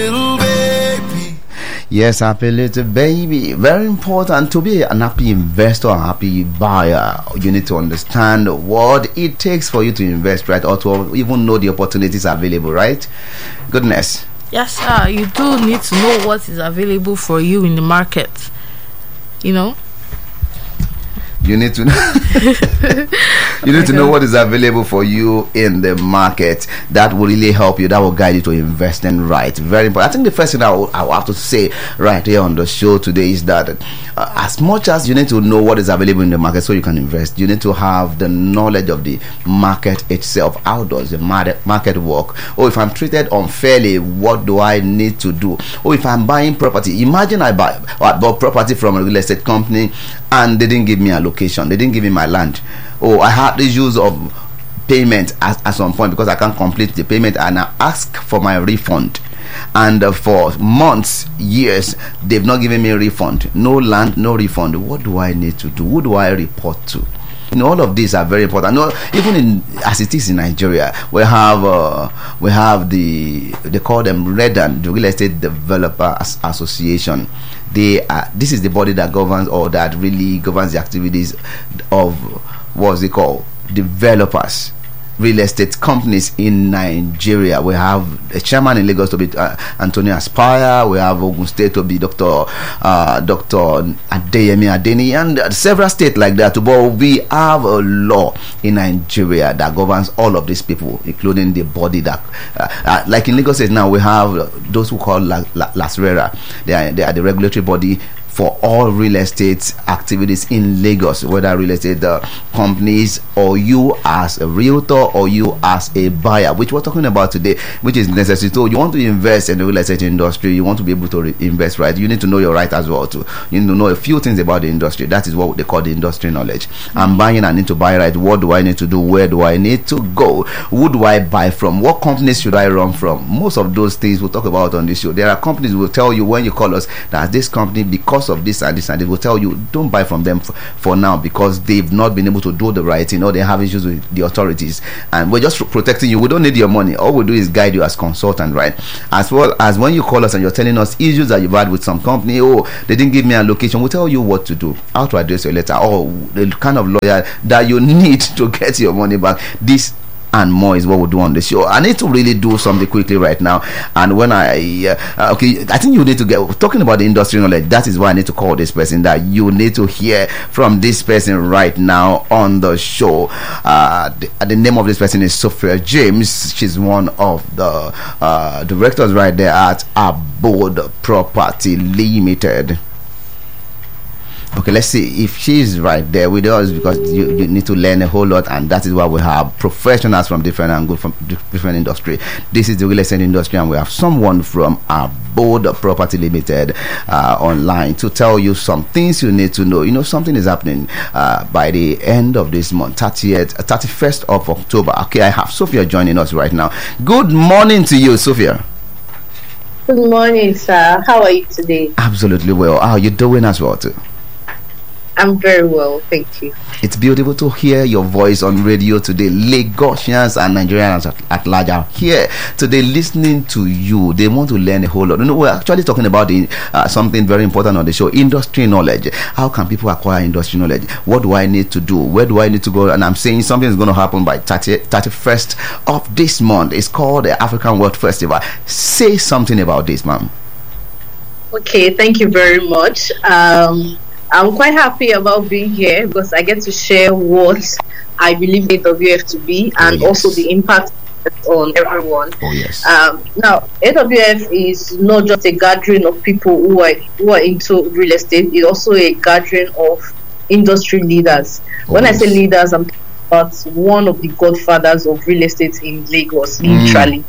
Yes, happy little baby. Very important to be an happy investor, a happy buyer. You need to understand what it takes for you to invest, right? Or to even know the opportunities available, right? Goodness. Yes, sir. You do need to know what is available for you in the market. You know? You need to know you need to know what is available for you in the market. That will really help you. That will guide you to investing right. Very important. I think the first thing I will have to say right here on the show today is that as much as you need to know what is available in the market so you can invest, you need to have the knowledge of the market itself. How does the market work? Or if I'm treated unfairly, what do I need to do? Or if I'm buying property, imagine I bought property from a real estate company and they didn't give me a location, they didn't give me my land. Oh, I had issues of payment at some point because I can't complete the payment and I ask for my refund. And for months, years, they've not given me a refund. No land, no refund. What do I need to do? Who do I report to? You know, all of these are very important. No, even as it is in Nigeria, we have they call them REDAN, the Real Estate Developers Association. This is the body that governs, or that really governs the activities of what's it called, developers, real estate companies in Nigeria. We have a chairman in Lagos to be Antonio Aspire. We have Ogun State to be Dr. Adeyemi Adeni, and several states like that. But we have a law in Nigeria that governs all of these people, including the body that, like in Lagos State now, we have those who call LASRERA. They are the regulatory body for all real estate activities in Lagos, whether real estate companies or you as a realtor or you as a buyer, which we're talking about today, which is necessary. So you want to invest in the real estate industry, you want to be able to invest right, you need to know your right as well too. You need to know a few things about the industry. That is what they call the industry knowledge. I'm buying, I need to buy right. What do I need to do? Where do I need to go? Who do I buy from? What companies should I run from? Most of those things we'll talk about on this show. There are companies who will tell you when you call us that this company, because of this and this, and they will tell you don't buy from them for now because they've not been able to do the right thing, or they have issues with the authorities, and we're just protecting you. We don't need your money. All we do is guide you as consultant, right? As well as when you call us and you're telling us issues that you've had with some company, oh, they didn't give me a location, we'll tell you what to do, how to address your letter, or the kind of lawyer that you need to get your money back. This and more is what we'll do on the show. I need to really do something quickly right now, and when I think you need to get talking about the industry knowledge. That is why I need to call this person, that you need to hear from this person right now on the show. The name of this person is Sophia James. She's one of the directors right there at Abode Property Limited. Okay, let's see if she's right there with us, because you need to learn a whole lot, and that is why we have professionals from different angles, from different industry. This is the real estate industry, and we have someone from Abode Property Limited online to tell you some things you need to know. You know, something is happening by the end of this month, 31st of October. Okay, I have Sophia joining us right now. Good morning to you, Sophia. Good morning, sir. How are you today? Absolutely well. How are you doing as well too? I'm very well, thank you. It's beautiful to hear your voice on radio today. Lagosians and Nigerians at large are here today listening to you. They want to learn a whole lot. You know, we're actually talking about something very important on the show, industry knowledge. How can people acquire industry knowledge? What do I need to do? Where do I need to go? And I'm saying something is going to happen by 31st of this month. It's called the African World Festival. Say something about this, ma'am. Okay, thank you very much. I'm quite happy about being here because I get to share what I believe AWF to be, and also the impact on everyone. Oh yes. Now, AWF is not just a gathering of people who are into real estate. It's also a gathering of industry leaders. When I say leaders, I'm talking about one of the godfathers of real estate in Lagos, literally.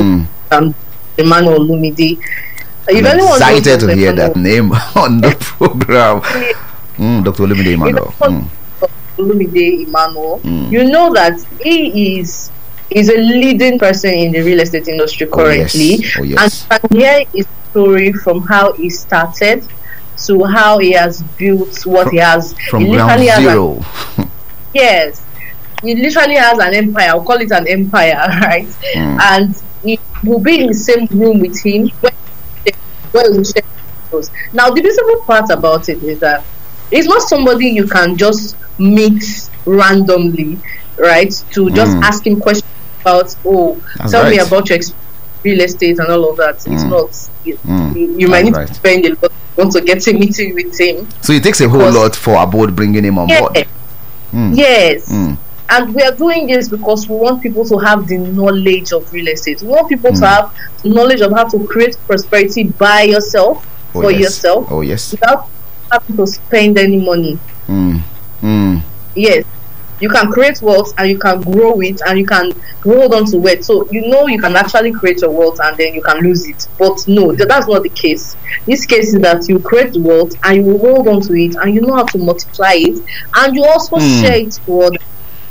Emmanuel Olumide. I'm excited to hear that name on the program. Dr. Olumide Emmanuel. Olumide Emmanuel. You know that he is a leading person in the real estate industry currently. Oh, yes. And hear his story from how he started to how he has built what he has. From ground zero. Yes. He literally has an empire. I'll call it an empire, right? And he will be in the same room with him when where we share those. Now, the beautiful part about it is that it's not somebody you can just meet randomly, right? To just ask him questions about, tell me about your real estate and all of that. It's not. You might need to spend a lot want to get a meeting with him. So it takes a whole lot for Abode bringing him on board. Yes. And we are doing this because we want people to have the knowledge of real estate. We want people to have the knowledge of how to create prosperity by yourself, yourself. Oh, yes. Without having to spend any money. Yes. You can create wealth and you can grow it and you can hold on to it. So you can actually create your wealth and then you can lose it. But no, that's not the case. This case is that you create wealth and you will hold on to it and you know how to multiply it and you also share it for others.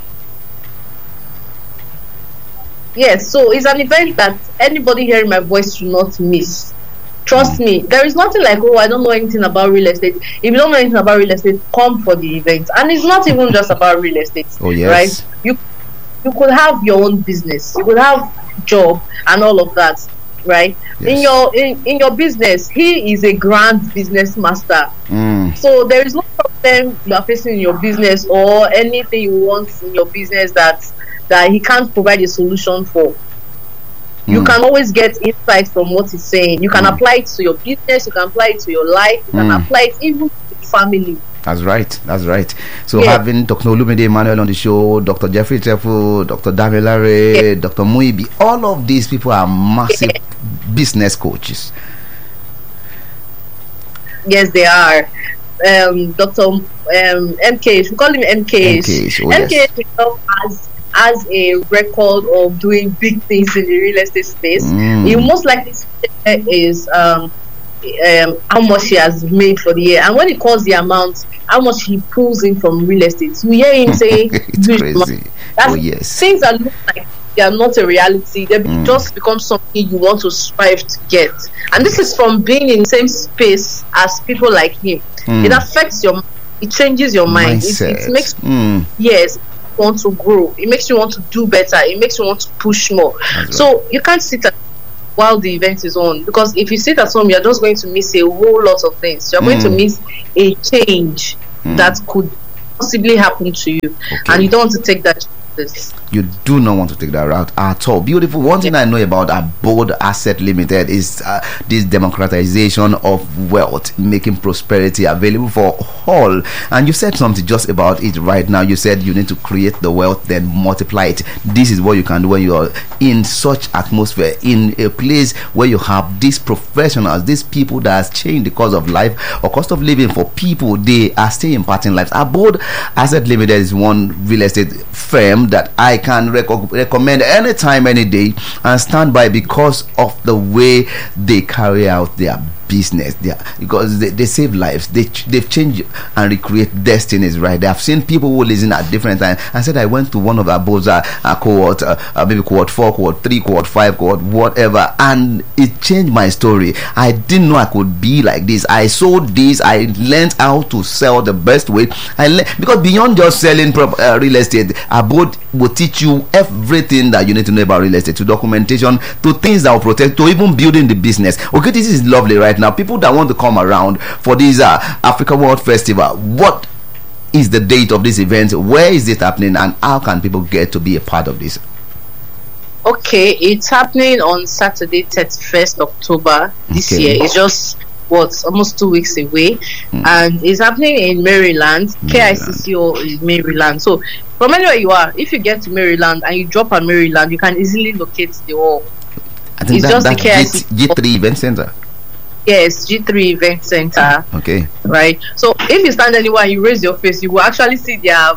Yes, so it's an event that anybody hearing my voice should not miss. Trust me, there is nothing like, I don't know anything about real estate. If you don't know anything about real estate, come for the event. And it's not even just about real estate. Oh, yes. Right? You could have your own business. You could have job and all of that. Right? Yes. In your business, he is a grand business master. So there is no problem you are facing in your business or anything you want in your business that he can't provide a solution for. You can always get insight from what he's saying. You can apply it to your business, you can apply it to your life, you can apply it even to your family. That's right. So having Dr. Olumide Emmanuel on the show, Dr. Jeffrey Tefu, Dr. Damilare, Dr. Muibi, all of these people are massive business coaches. Yes, they are. Dr. MKH, we call him MKH. MKH himself has a record of doing big things in the real estate space. He most likely is how much he has made for the year, and when he calls the amount, how much he pulls in from real estate, you hear him say it's crazy. Things that look like they are not a reality, they just become something you want to strive to get. And this is from being in the same space as people like him. It affects your, it changes your mind. It makes want to grow. It makes you want to do better. It makes you want to push more. So you can't sit at while the event is on, because if you sit at home, you're just going to miss a whole lot of things. You're going to miss a change that could possibly happen to you, and you don't want to take that chance. You do not want to take that route at all. Beautiful. One thing I know about Abode Asset Limited is this democratization of wealth, making prosperity available for all. And you said something just about it right now. You said you need to create the wealth, then multiply it. This is what you can do when you are in such atmosphere, in a place where you have these professionals, these people that has changed the cost of life or cost of living for people. They are still imparting lives. Abode Asset Limited is one real estate firm that I can recommend anytime, any day, and stand by because of the way they carry out their business. Because they save lives. They've changed and recreate destinies. Right? They have seen people who listen at different times and said, I went to one of Abode's cohort, maybe cohort 4, cohort 3, cohort 5, cohort whatever, and it changed my story. I didn't know I could be like this. I sold this. I learned how to sell the best way. Because beyond just selling real estate, Abode will teach you everything that you need to know about real estate, to documentation, to things that will protect, to even building the business. Okay, this is lovely right now. People that want to come around for this Africa World Festival, what is the date of this event? Where is it happening? And how can people get to be a part of this? Okay, it's happening on Saturday, 31st October this year. It's just almost 2 weeks away, and it's happening in Maryland. KICCO is Maryland. So from anywhere you are, if you get to Maryland and you drop at Maryland, you can easily locate the hall. I think that's the G3 Event Center. Yes, G3 Event Center. Okay. Right. So if you stand anywhere and you raise your face, you will actually see their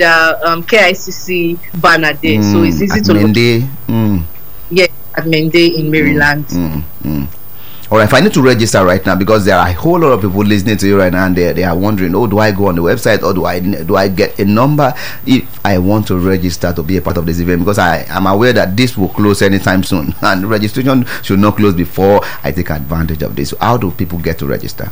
KICC banner there. So it's easy to look. Yes, at Mende in Maryland. All right, if I need to register right now, because there are a whole lot of people listening to you right now, and they are wondering, do I go on the website, or do I get a number if I want to register to be a part of this event? Because I am aware that this will close anytime soon, and registration should not close before I take advantage of this. So how do people get to register?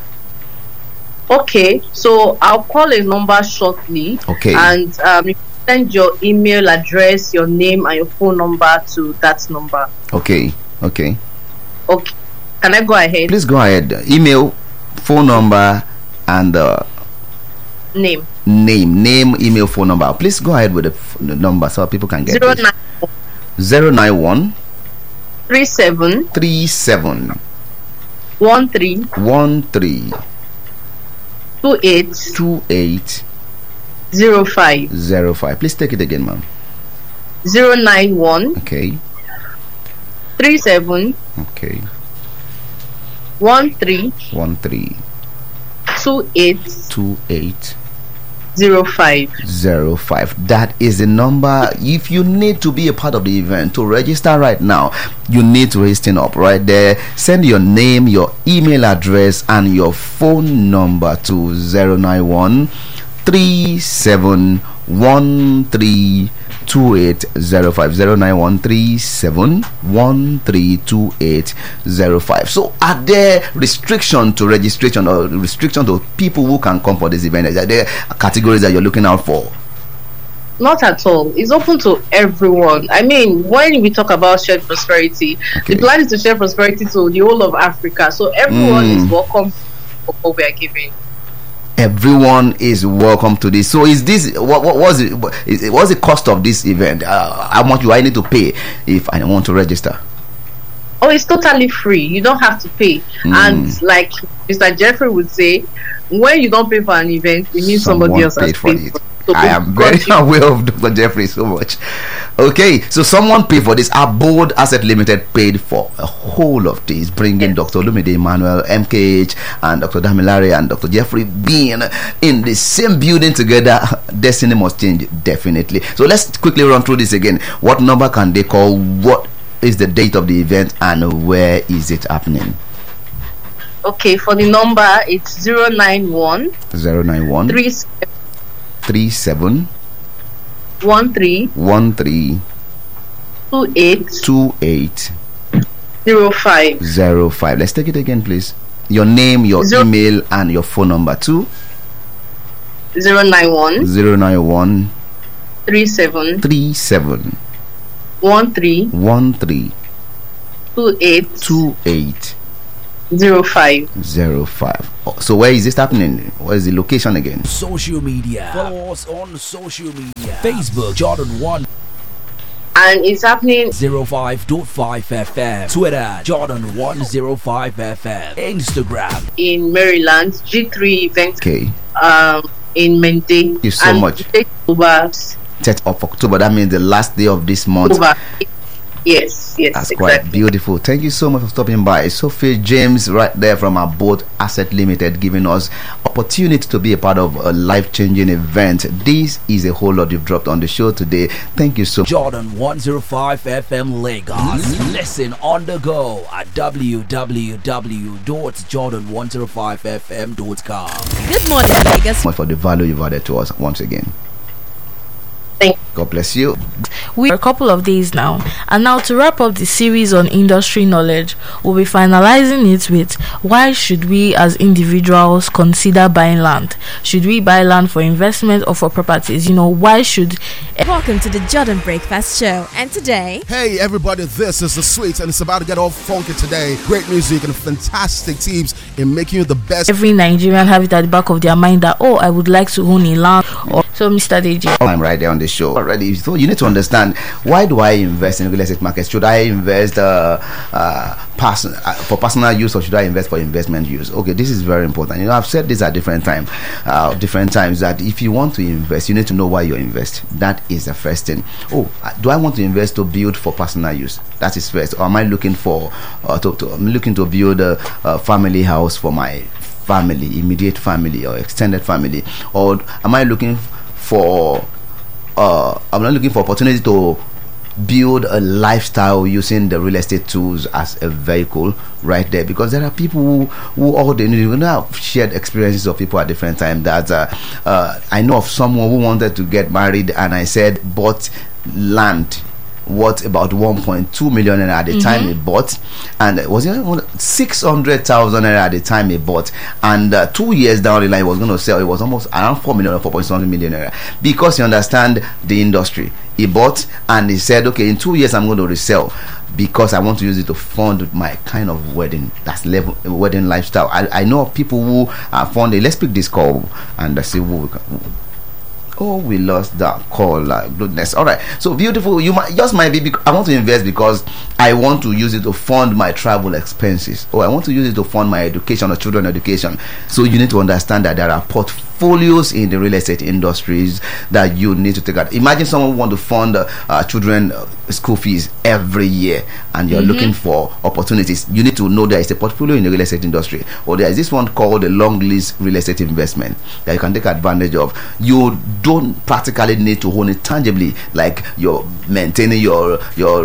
Okay, so I'll call a number shortly. Okay. And you can send your email address, your name, and your phone number to that number. Okay. Can I go ahead? Please go ahead. Email, phone number, and Name. name, email, phone number. Please go ahead with the number so people can get 091 37 37 13 13 28 28 05. 05. Please take it again, ma'am. 091 Okay. 37 Okay. 13 13 28 28 05. 05. That is the number. If you need to be a part of the event, to register right now, you need to register up right there. Send your name, your email address, and your phone number to 091 37 13 2805. 091 37 13 2805. So are there restrictions to registration or restriction to people who can come for this event? Are there categories that you're looking out for? Not at all. It's open to everyone. I mean, when we talk about shared prosperity, Okay. the plan is to share prosperity to the whole of Africa. So everyone is welcome for what we are giving. Everyone is welcome to this. So is this what was it? What's the cost of this event? How much do I need to pay if I want to register? Oh, it's totally free. You don't have to pay. And like Mr. Jeffrey would say, when you don't pay for an event, it means somebody else has paid for it. So I am very aware of Dr. Jeffrey so much. Okay, so someone paid for this. Abode Asset Limited paid for a whole of this, bringing Dr. Olumide Emmanuel, MKH, and Dr. Damilare and Dr. Jeffrey being in the same building together. Destiny must change, definitely. So let's quickly run through this again. What number can they call? What is the date of the event, and where is it happening? Okay, for the number, it's 091 091 37 13 13 28 28 05. 05. Let's take it again, please. Your name, your email, and your phone number too. 091 091 37 37 13 13 28 28 05. 05. So where is this happening? Where is the location again? Social media. Follow us on social media. Facebook Jordan 105.5 And it's happening FM. Twitter Jordan 105 FM. Instagram in Maryland, G3 event. Okay. In Mente. Thank you so much. Over 10th of October. That means the last day of this month. Yes, That's exactly. quite beautiful. Thank you so much for stopping by. Sophie James right there from Abode Asset Limited, giving us opportunity to be a part of a life-changing event. This is a whole lot you've dropped on the show today. Thank you so much. Jordan 105 FM Lagos. Listen on the go at www.jordan105fm.com. Good morning, Lagos. For the value you've added to us once again. Thank God bless you. We are a couple of days now, and now to wrap up the series on industry knowledge, we'll be finalizing it with why should we as individuals consider buying land? Should we buy land for investment or for properties? Why should... Welcome to the Jordan Breakfast Show, and today... Hey everybody, this is The Sweets, and it's about to get all funky today. Great music and fantastic tips in making you the best. Every Nigerian have it at the back of their mind that, I would like to own a land. So Mr. DJ, I'm right there on the show already. So you need to understand, why do I invest in real estate market? Should I invest for personal use, or should I invest for investment use? Okay, this is very important. I've said this at different times that if you want to invest, you need to know why you invest. That is the first thing. Do I want to invest to build for personal use? That is first. Or am I looking for I'm looking to build a family house for my family, immediate family or extended family? Or am I looking for I'm not looking for opportunity to build a lifestyle using the real estate tools as a vehicle right there? Because there are people who all they need. Have shared experiences of people at different times that I know of someone who wanted to get married, and I said bought land worth about 1.2 million naira at the time he bought, and it was 600,000 naira at the time he bought, and 2 years down the line he was going to sell. It was almost around 4 million or 4.something million naira, because you understand the industry. He bought and he said, okay, in 2 years I'm going to resell. because I want to use it to fund my kind of wedding. That's wedding lifestyle. I know of people who are funding. Let's pick this call and see who we can. Oh, we lost that call. Goodness. All right. So beautiful. You might be. I want to invest because I want to use it to fund my travel expenses. Or I want to use it to fund my education or children education. So you need to understand that there are portfolios in the real estate industries that you need to take out. Imagine someone who want to fund children school fees every year, and you're looking for opportunities. You need to know there is a portfolio in the real estate industry, or there is this one called the long lease real estate investment that you can take advantage of. You don't practically need to own it tangibly, like you're maintaining you're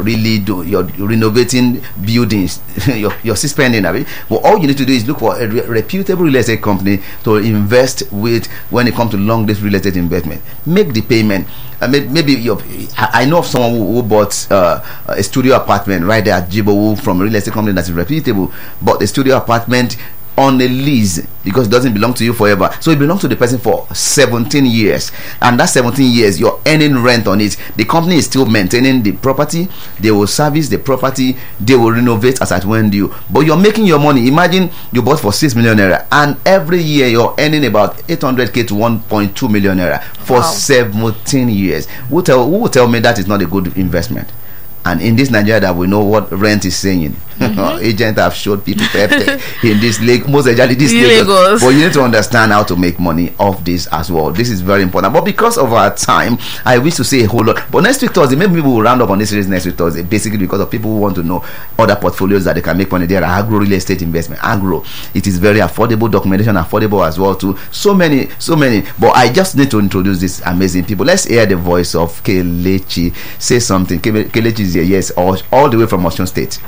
renovating buildings, you're still spending. But all you need to do is look for a reputable real estate company to invest with when it comes to long lease real estate investment. Make the payment. Maybe I know of someone who bought a studio apartment right there at Jibowu from a real estate company that is reputable, bought a studio apartment on a lease because it doesn't belong to you forever. So it belongs to the person for 17 years, and that 17 years you're earning rent on it. The company is still maintaining the property, they will service the property, they will renovate as at when due, but you're making your money. Imagine you bought for 6 million naira, and every year you're earning about 800k to 1.2 million naira for 17 years. Who will tell me that is not a good investment? And in this Nigeria that we know what rent is saying, agents have showed people in this lake, most especially this Lagos. But you need to understand how to make money off this as well. This is very important. But because of our time, I wish to say a whole lot. But next week Thursday, maybe we will round up on this series next week Thursday, basically because of people who want to know other portfolios that they can make money. There are agro real estate investment. Agro, it is very affordable, documentation affordable as well too. So many. But I just need to introduce these amazing people. Let's hear the voice of Kelechi say something. Kelechi is here, yes, all the way from Osun State.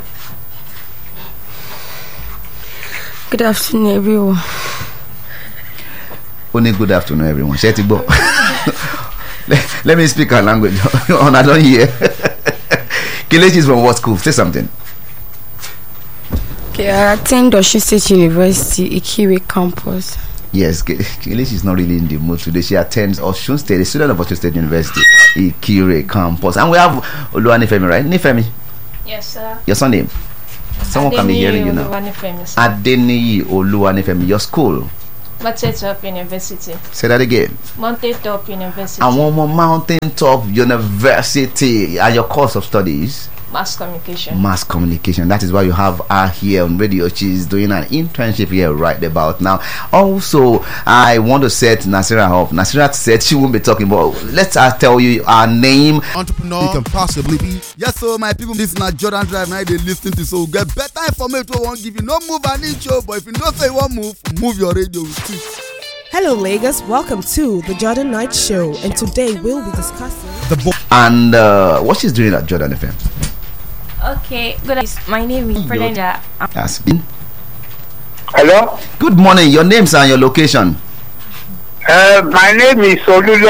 Good afternoon, everyone. Only good afternoon, everyone. Let me speak our language. I don't hear. Kelechi is from what school? Say something. Okay, I attend Osun State University, Ikire campus. Yes, Kelechi is not really in the mood today. She attends Osun State, a student of Osun State University, Ikire campus. And we have Oluwanifemi, right? Nifemi? Yes, sir. Your surname? Someone can be hearing you now. Adeniyi Oluwanifemi. Your school? Mountaintop University. Say that again. Mountaintop University. And one more Mountaintop University. And your course of studies? Mass communication. Mass communication. That is why you have her here on radio. She's doing an internship here right about now. Also, I want to set Nasira up. Nasira said she won't be talking, but let's tell you our name. Entrepreneur you can possibly be. Yes, so my people, this is not Jordan Drive. Now they listen to, so get better information. Won't give you no move an inch, but if you don't say one move your radio too. Hello, Lagos. Welcome to the Jordan Night Show, and today we'll be discussing and what she's doing at Jordan FM. Okay, good. My name is Fernanda. Hello. Good morning. Your names and your location. My name is Olule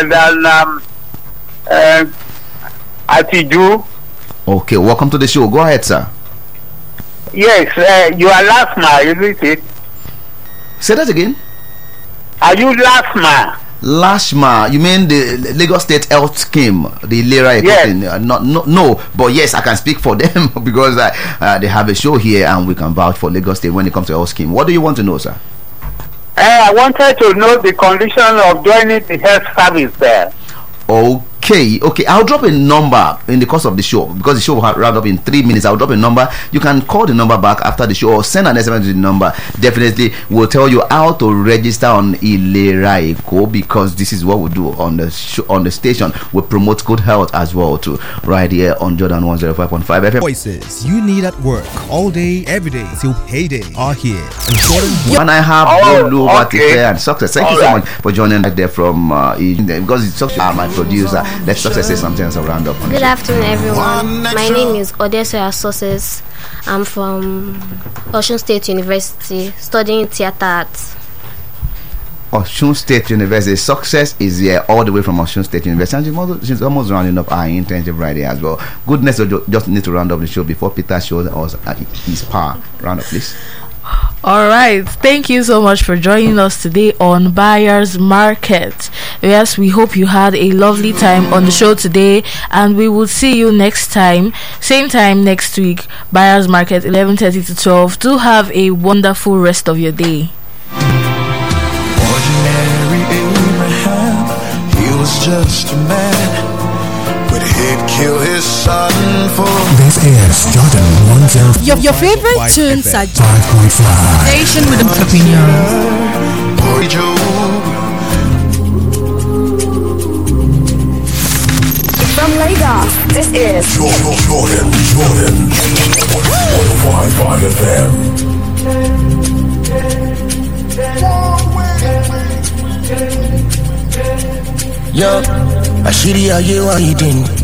and Atiju. Okay, welcome to the show. Go ahead, sir. Yes, you are Lasma, isn't it? Say that again. Are you Lasma? Lashma, you mean the Lagos State Health Scheme, the Lera? Yes. No, but yes, I can speak for them because they have a show here and we can vouch for Lagos State when it comes to health scheme. What do you want to know, sir? I wanted to know the condition of joining the health service there. Okay, I'll drop a number in the course of the show because the show will round up in 3 minutes. I'll drop a number. You can call the number back after the show or send an SMS to the number. Definitely, we'll tell you how to register on Ilera Eco because this is what we do on the show, on the station. We promote good health as well too, right here on Jordan 105.5 FM. Voices you need at work all day, every day till payday are here. And I have Olu and Success. Thank you so much for joining right there from because it's Success, my producer. Let's Success say something else around up. Good afternoon, everyone. My name is Odessa Success. I'm from Osun State University, studying theater arts. Osun State University. Success is here all the way from Osun State University. And she's almost rounding up our internship right here as well. Goodness, just need to round up the show before Peter shows us his power. Round up, please. All right, thank you so much for joining us today on Buyers Market. Yes, we hope you had a lovely time on the show today, and we will see you next time, same time next week. Buyers Market, 11:30 to 12. Do have a wonderful rest of your day. Ordinary Abraham, he was just a man, but he'd kill his son for. This is Jordan 105. Your favorite tunes are 5.5. Nation with opinion. From Lagos, this is Jordan 105 FM. Yo, àṣírí ayé wa yìí dín ní.